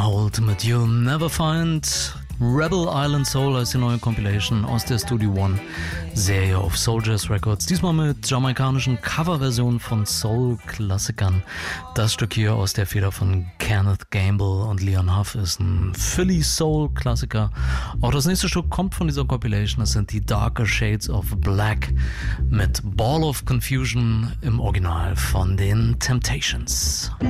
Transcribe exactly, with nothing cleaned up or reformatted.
Ultimate You'll Never Find. Rebel Island Soul als die neue Compilation aus der Studio One Serie auf Soul Jazz Records. Diesmal mit jamaikanischen Coverversionen von Soul-Klassikern. Das Stück hier aus der Feder von Kenneth Gamble und Leon Huff ist ein Philly Soul-Klassiker. Auch das nächste Stück kommt von dieser Compilation. Das sind die Darker Shades of Black mit Ball of Confusion im Original von den Temptations.